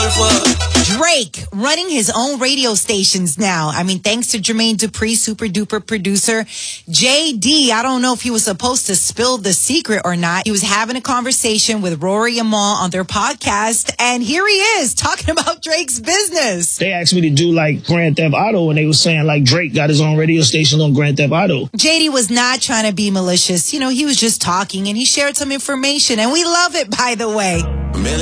Drake running his own radio stations now. I mean, thanks to Jermaine Dupri, super duper producer. JD, I don't know if he was supposed to spill the secret or not. He was having a conversation with Rory and Mal on their podcast, and here he is talking about Drake's business. They asked me to do like Grand Theft Auto, and they were saying like Drake got his own radio station on Grand Theft Auto. JD was not trying to be malicious. You know, he was just talking, and he shared some information, and we love it, by the way.